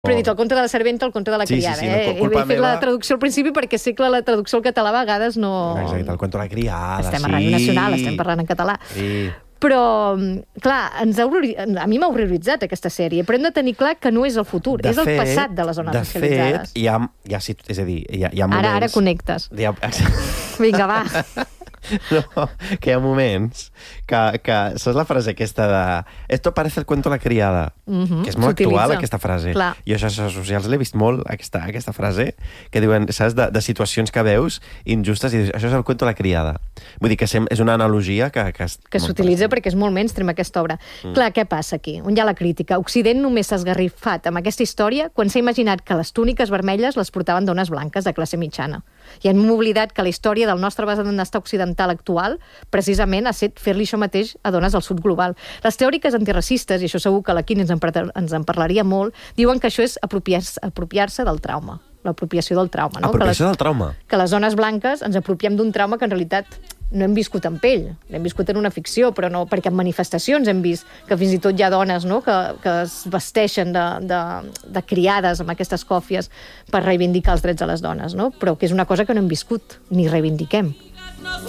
Però he dit el conte de la serventa, el conte de la criada. Sí, no, culpa he fet meva. la traducció al principi perquè sé que la traducció al català a vegades no... Exacte, el cuento de la criada, Estem a Ràdio Nacional, estem parlant en català. Sí. Però, clar, a mi m'ha horroritzat aquesta sèrie, però hem de tenir clar que no és el futur, és el passat de les zones racialitzades. De fet, és a dir, hi ha moments... Ara connectes. Vinga, va. No, que hi ha moments que saps la frase aquesta de esto parece el cuento de la criada, que és molt actual, aquesta frase. Clar. Jo a xarxes socials l'he vist molt, aquesta frase, que diuen, saps, de situacions que veus injustes, i dius, això és el cuento de la criada. Vull dir que és una analogia que s'utilitza perquè és molt mainstream aquesta obra. Clar, què passa aquí? On hi ha la crítica? Occident només s'ha esgarrifat amb aquesta història quan s'ha imaginat que les túniques vermelles les portaven dones blanques de classe mitjana. I hem oblidat que la història del nostre benestar occidental actual precisament ha set fer-li això mateix a dones del sud global. Les teòriques antiracistes, i això segur que la Quini ens en parlaria molt, diuen que això és apropiar-se del trauma. L'apropiació del trauma. Apropiació del trauma. Que les dones blanques ens apropiem d'un trauma que en realitat no hem viscut en pell, l'hem viscut en una ficció, però no, perquè en manifestacions hem vist que fins i tot hi ha dones, no?, que es vesteixen de criades amb aquestes còfies per reivindicar els drets de les dones, no? Però que és una cosa que no hem viscut ni reivindiquem.